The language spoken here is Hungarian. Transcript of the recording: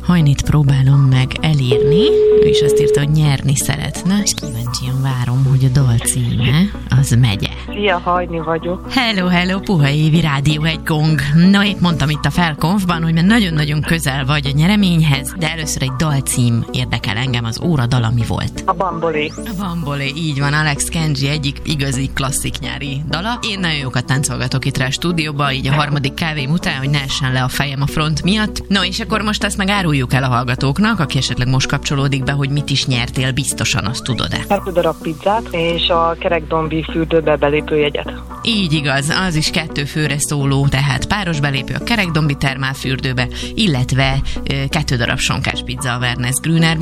Hajnit próbálom meg elírni, ő is azt írta, hogy nyerni szeretne, és kíváncsian várom, hogy a dal címe az megye. Szia, Hajni vagyok. Hello, Puha Évi, Rádió 1 Gong. Na, épp mondtam itt a felkonfban, hogy már nagyon-nagyon közel vagy a nyereményhez, de először egy dalcím érdekel engem, az óradala mi volt? A Bambolé. A Bambolé, így van, Alex Kenji egyik igazi klasszik nyári dala. Én nagyon jókat táncolgatok itt rá a stúdióba, így a harmadik kávém után, hogy ne essen le a fejem a front miatt. No, és akkor most ezt meg áruljuk el a hallgatóknak, aki esetleg most kapcsolódik be, hogy mit is nyertél, biztosan azt tudod-e? 2 darab pizzát és a kerekdombi fürdőbe belépőjegyet. Így igaz, az is 2 főre szóló, tehát páros belépő a kerekdombi termálfürdőbe, illetve 2 darab sonkás pizza a Wernes Grünerbe.